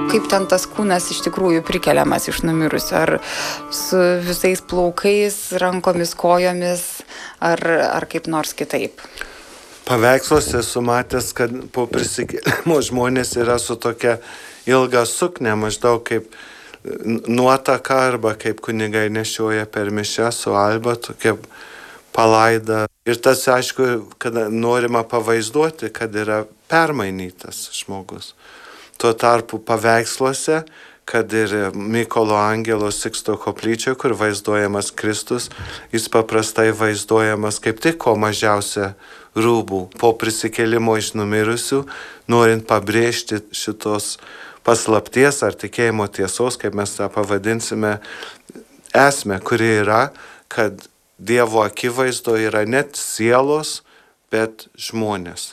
Kaip ten tas kūnas iš tikrųjų prikeliamas iš numirusio? Ar su visais plaukais, rankomis, kojomis, ar kaip nors kitaip? Paveiksluose esu matęs, kad po prisikėlimo žmonės yra su tokia ilga suknė, maždaug kaip nuotaka arba kaip kunigai nešioja per mišią su alba, tokia palaida. Ir tas, aišku, kad norima pavaizduoti, kad yra permainytas žmogus. Tuo tarpu paveiksluose, kad ir Mykolo Angelo Siksto koplyčioje, kur vaizduojamas Kristus, jis paprastai vaizduojamas kaip tik ko mažiausia rūbų. Po prisikėlimo iš numirusių, norint pabrėžti šitos paslapties ar tikėjimo tiesos, kaip mes tą pavadinsime, esmę, kuri yra, kad Dievo akivaizdo yra net sielos, bet žmonės.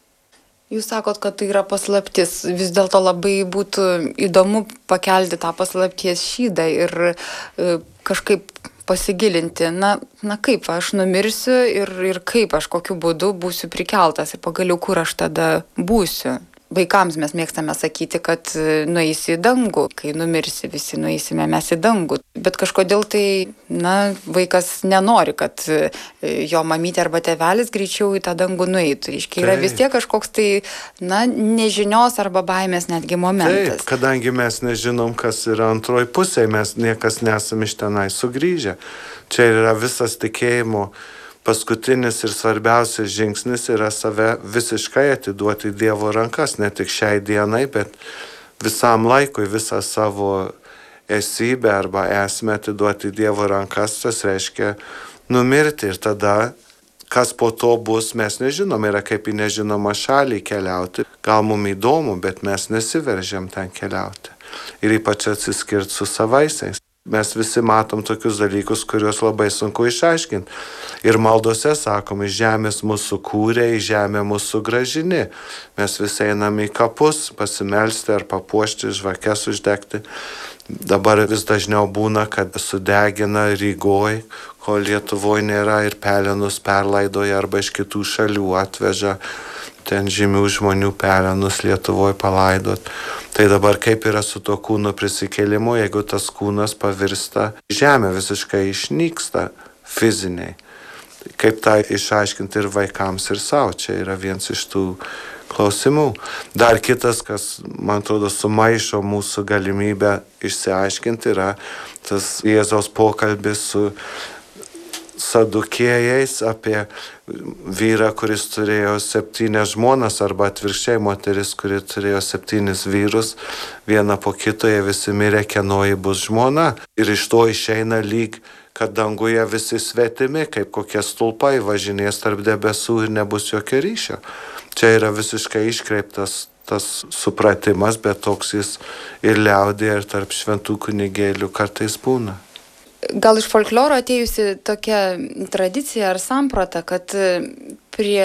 Jūs sakot, kad tai yra paslaptis. Vis dėlto labai būtų įdomu pakelti tą paslapties šydą ir kažkaip pasigilinti. Na kaip aš numirsiu ir kaip aš kokiu būdu būsiu prikeltas ir pagaliau kur aš tada būsiu. Vaikams mes mėgstame sakyti, kad nueisi į dangų, kai numirsi visi nueisime mes į dangų. Bet kažkodėl tai, vaikas nenori, kad jo mamytė arba tėvelis greičiau į tą dangų nueitų. Iškiai yra vis tiek kažkoks tai, nežinios arba baimės netgi momentas. Taip, kadangi mes nežinom, kas yra antroji pusė, mes niekas nesam iš tenai sugrįžę. Čia yra visas tikėjimo paskutinis ir svarbiausias žingsnis yra save visiškai atiduoti Dievo rankas, ne tik šiai dienai, bet visam laikui, visą savo esybę arba esmę atiduoti Dievo rankas, tas reiškia numirti. Ir tada, kas po to bus, mes nežinom, yra kaip į nežinomą šalį keliauti. Gal mums įdomu, bet mes nesiveržiam ten keliauti. Ir ypač atsiskirti su savaisiais. Mes visi matom tokius dalykus, kuriuos labai sunku išaiškinti. Ir maldose sakom, iš žemės mūsų kūrė, į žemę mūsų gražini. Mes visi einam į kapus pasimelsti ar papuošti, žvakes uždegti. Dabar vis dažniau būna, kad sudegina Rygoj, ko Lietuvoje nėra, ir pelenus perlaidoja arba iš kitų šalių atveža. Ten žymių žmonių pelenus Lietuvoje palaidot. Tai dabar kaip yra su to kūno prisikėlimu, jeigu tas kūnas pavirsta, žemė visiškai išnyksta fiziniai. Kaip tą išaiškinti ir vaikams, ir savo. Čia yra vienas iš tų klausimų. Dar kitas, kas, man atrodo, sumaišo mūsų galimybę išsiaiškinti, yra tas Jėzaus pokalbis su sadukėjais apie vyrą, kuris turėjo 7 žmonas, arba atvirkščiai moteris, kuri turėjo 7 vyrus, vieną po kito, jie visi mirė, kienoji bus žmona. Ir iš to išeina lyg, kad danguje visi svetimi, kaip kokie stulpai važinės tarp debesų ir nebus jokio ryšio. Čia yra visiškai iškreiptas tas supratimas, bet toks jis ir liaudėje, ir tarp šventų kunigėlių kartais būna. Gal iš folkloro atėjusi tokia tradicija ar samprata, kad prie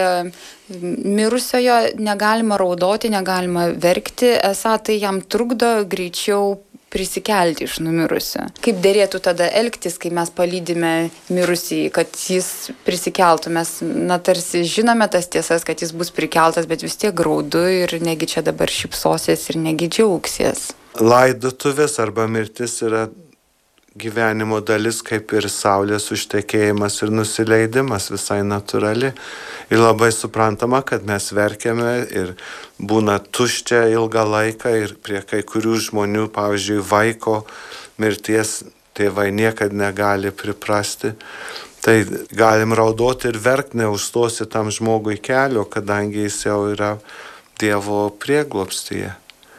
mirusiojo negalima raudoti, negalima verkti, esą tai jam trukdo greičiau prisikelti iš numirusio. Kaip dėrėtų tada elgtis, kai mes palydime mirusį, kad jis prisikeltų? Mes, tarsi žinome tas tiesas, kad jis bus prikeltas, bet vis tiek graudu ir negi čia dabar šypsosies ir negi džiaugsies. Laidotuvės arba mirtis yra gyvenimo dalis, kaip ir saulės užtekėjimas ir nusileidimas, visai natūrali. Ir labai suprantama, kad mes verkiame ir būna tuščia ilgą laiką ir prie kai kurių žmonių, pavyzdžiui, vaiko mirties tėvai niekad negali priprasti. Tai galim raudoti ir verkti, neužstosi tam žmogui kelio, kadangi jis jau yra Dievo prieglobstyje.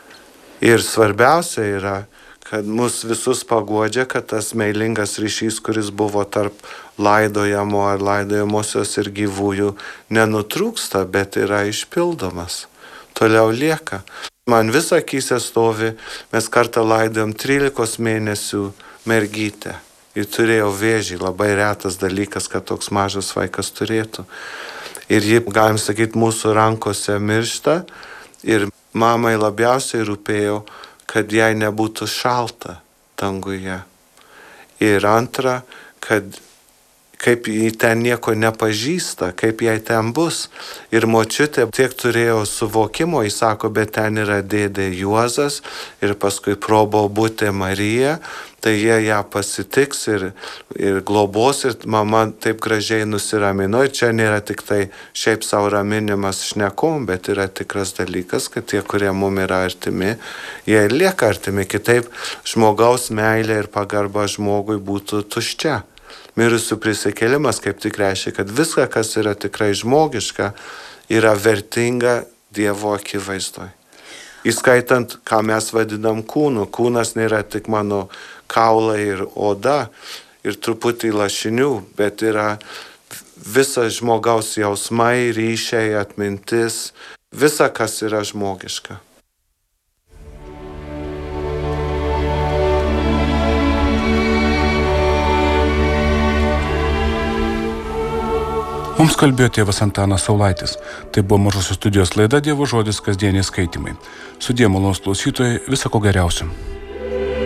Ir svarbiausia yra, kad mus visus paguodžia, kad tas meilingas ryšys, kuris buvo tarp laidojamo ar laidojamosios ir gyvųjų, nenutrūksta, bet yra išpildomas. Toliau lieka. Man vis akyse stovi, mes kartą laidojom 13 mėnesių mergytę. Ir turėjo vėžį, labai retas dalykas, kad toks mažas vaikas turėtų. Ir ji, galim sakyti, mūsų rankose miršta. Ir mamai labiausiai rūpėjo, kad jai nebūtų šalta danguje. Ir antra, kad kaip jį ten nieko nepažįsta, kaip jai ten bus. Ir močiutė tiek turėjo suvokimo, jis sako, bet ten yra dėdė Juozas ir paskui probobutė Marija, tai jie ją pasitiks ir globos ir mama taip gražiai nusiramino. Ir čia nėra tik tai šiaip savo raminimas šnekom, bet yra tikras dalykas, kad tie, kurie mum yra artimi, jie lieka artimi. Kitaip žmogaus meilė ir pagarba žmogui būtų tuščia. Mirusių prisikėlimas kaip tik reiškia, kad viską, kas yra tikrai žmogiška, yra vertinga Dievo akivaizdoje. Įskaitant, ką mes vadinam kūnu. Kūnas nėra tik mano kaulai ir oda ir truputį lašinių, bet yra visas žmogaus jausmai, ryšiai, atmintis, visa, kas yra žmogiška. Mums kalbėjo tėvas Antanas Saulaitis. Tai buvo Mažosios studijos laida Dievo žodis kasdieniai skaitymai. Sudie malonūs klausytojai, viso ko geriausio.